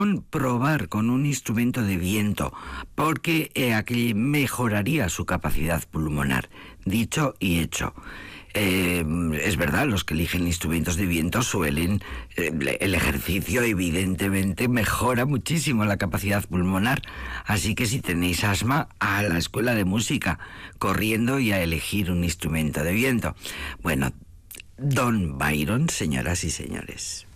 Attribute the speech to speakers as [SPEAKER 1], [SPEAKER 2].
[SPEAKER 1] probar con un instrumento de viento, porque aquí mejoraría su capacidad pulmonar. Dicho y hecho. Es verdad, los que eligen instrumentos de viento suelen... el ejercicio evidentemente mejora muchísimo la capacidad pulmonar. Así que si tenéis asma, a la escuela de música, corriendo y a elegir un instrumento de viento. Bueno, Don Byron, señoras y señores.